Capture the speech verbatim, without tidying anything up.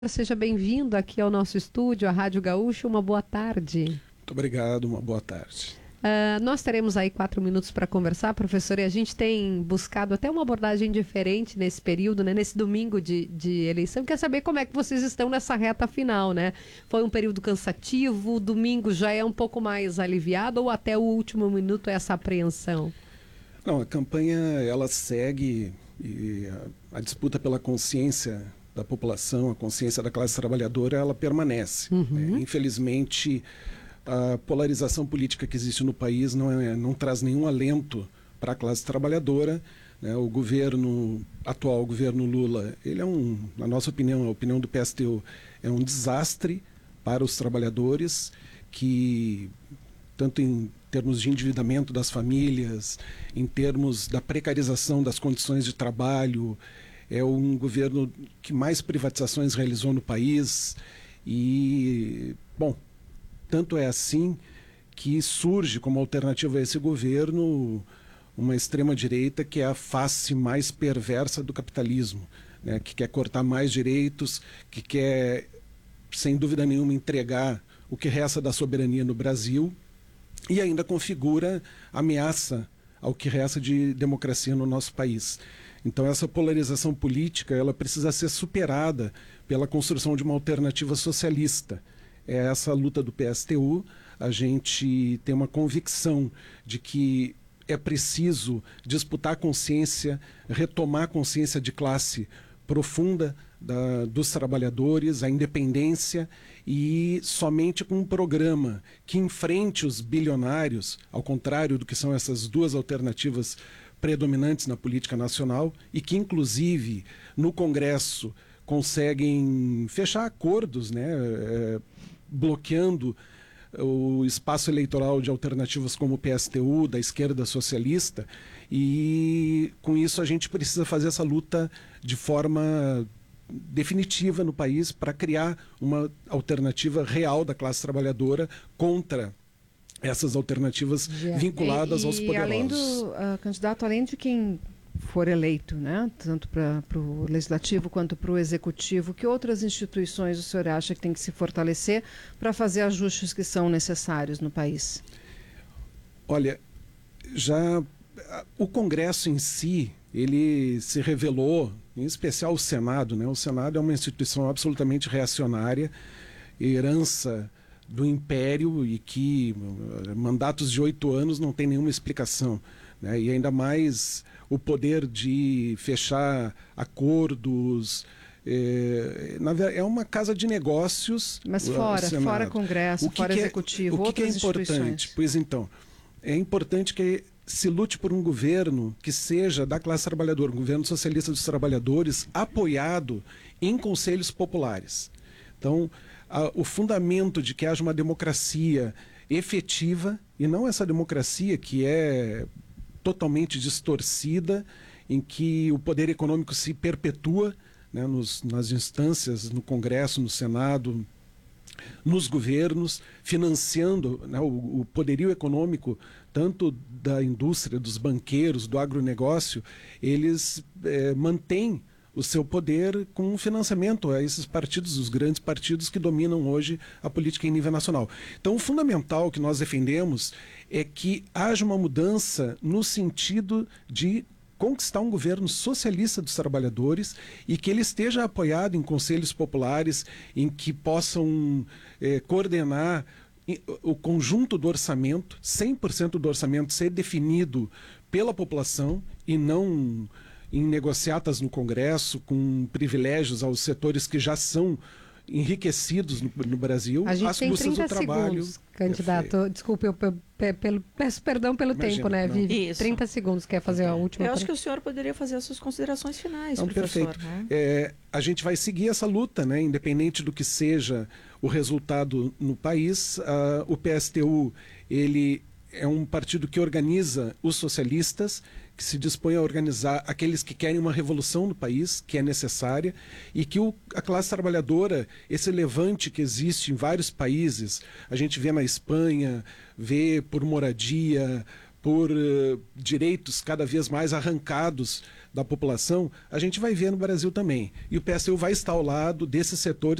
Seja bem-vindo aqui ao nosso estúdio, à Rádio Gaúcha. Uma boa tarde. Muito obrigado, uma boa tarde. Uh, nós teremos aí quatro minutos para conversar, professor, e a gente tem buscado até uma abordagem diferente nesse período, né, nesse domingo de, de eleição. Quer saber como é que vocês estão nessa reta final, né? Foi um período cansativo, o domingo já é um pouco mais aliviado ou até o último minuto é essa apreensão? Não, a campanha ela segue e a, a disputa pela consciência da população, a consciência da classe trabalhadora, ela permanece. Uhum. Né? Infelizmente, a polarização política que existe no país não, é, não traz nenhum alento para a classe trabalhadora. Né? O governo atual, o governo Lula, ele é um, na nossa opinião, a opinião do P S T U, é um desastre para os trabalhadores, que tanto em termos de endividamento das famílias, em termos da precarização das condições de trabalho, é um governo que mais privatizações realizou no país e, bom, tanto é assim que surge como alternativa a esse governo uma extrema-direita que é a face mais perversa do capitalismo, né, que quer cortar mais direitos, que quer, sem dúvida nenhuma, entregar o que resta da soberania no Brasil e ainda configura ameaça ao que resta de democracia no nosso país. Então essa polarização política ela precisa ser superada pela construção de uma alternativa socialista. É essa a luta do P S T U. A gente tem uma convicção de que é preciso disputar a consciência, retomar a consciência de classe profunda da, dos trabalhadores, a independência, e somente com um programa que enfrente os bilionários, ao contrário do que são essas duas alternativas predominantes na política nacional, e que inclusive no Congresso conseguem fechar acordos, né, é, bloqueando o espaço eleitoral de alternativas como o P S T U, da esquerda socialista, e com isso a gente precisa fazer essa luta de forma definitiva no país para criar uma alternativa real da classe trabalhadora contra essas alternativas yeah. vinculadas e, aos poderosos. E além do uh, candidato, além de quem for eleito, né, tanto para o legislativo quanto para o executivo, que outras instituições o senhor acha que tem que se fortalecer para fazer ajustes que são necessários no país? Olha, já o Congresso em si, ele se revelou, em especial o Senado, né? O Senado é uma instituição absolutamente reacionária, herança do Império, e que mandatos de oito anos não tem nenhuma explicação, né? E ainda mais o poder de fechar acordos. É, na verdade, é uma casa de negócios. Mas fora, fora Congresso, fora que Executivo, é, o que outras que é importante? Pois então, é importante que se lute por um governo que seja da classe trabalhadora, um governo socialista dos trabalhadores, apoiado em conselhos populares. Então, a, o fundamento de que haja uma democracia efetiva, e não essa democracia que é totalmente distorcida, em que o poder econômico se perpetua, né, nos, nas instâncias, no Congresso, no Senado, nos governos, financiando, né, o, o poderio econômico, tanto da indústria, dos banqueiros, do agronegócio, eles é, mantêm o seu poder com financiamento a esses partidos, os grandes partidos que dominam hoje a política em nível nacional. Então, o fundamental que nós defendemos é que haja uma mudança no sentido de conquistar um governo socialista dos trabalhadores e que ele esteja apoiado em conselhos populares, em que possam eh, coordenar o conjunto do orçamento, cem por cento do orçamento ser definido pela população e não em negociatas no Congresso, com privilégios aos setores que já são enriquecidos no, no Brasil. A gente tem trinta segundos, candidato. Perfeito. Desculpe, eu, eu, eu peço perdão pelo Imagina, tempo, né, Vivi? Isso. trinta segundos, quer fazer a última? Eu acho que o senhor poderia fazer as suas considerações finais, Não, professor. Perfeito. Né? É, a gente vai seguir essa luta, né, independente do que seja o resultado no país. Uh, o P S T U, ele é um partido que organiza os socialistas, que se dispõe a organizar aqueles que querem uma revolução no país, que é necessária, e que o, a classe trabalhadora, esse levante que existe em vários países, a gente vê na Espanha, vê por moradia, por uh, direitos cada vez mais arrancados da população, a gente vai ver no Brasil também. E o P S Tu vai estar ao lado desses setores